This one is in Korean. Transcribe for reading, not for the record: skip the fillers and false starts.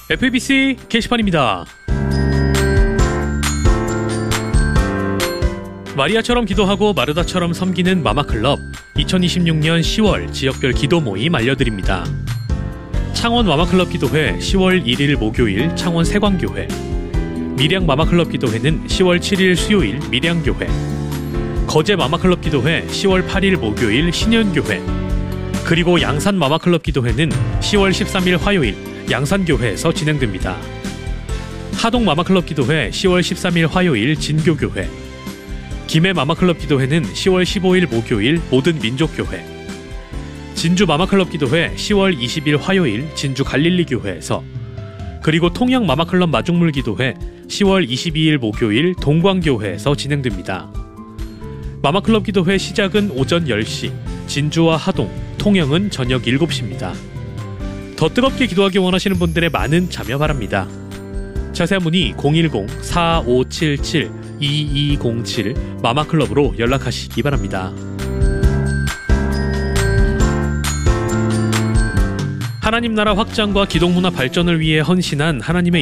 FABC 게시판입니다. 마리아처럼 기도하고 마르다처럼 섬기는 마마클럽 2026년 10월 지역별 기도 모임 알려드립니다. 창원 마마클럽 기도회 10월 1일 목요일 창원 세광교회, 밀양 마마클럽 기도회는 10월 7일 수요일 밀양교회, 거제 마마클럽 기도회 10월 8일 목요일 신현교회, 그리고 양산 마마클럽 기도회는 10월 13일 화요일 양산교회에서 진행됩니다. 하동 마마클럽 기도회 10월 13일 화요일 진교교회, 김해 마마클럽 기도회는 10월 15일 목요일 모든 민족교회, 진주 마마클럽 기도회 10월 20일 화요일 진주 갈릴리교회에서, 그리고 통영 마마클럽 마중물 기도회 10월 22일 목요일 동광교회에서 진행됩니다. 마마클럽 기도회 시작은 오전 10시, 진주와 하동, 통영은 저녁 7시입니다. 더 뜨겁게 기도하기 원하시는 분들의 많은 참여 바랍니다. 자세한 문의 010-4577-2207 마마클럽으로 연락하시기 바랍니다. 하나님 나라 확장과 기독문화 발전을 위해 헌신한 하나님의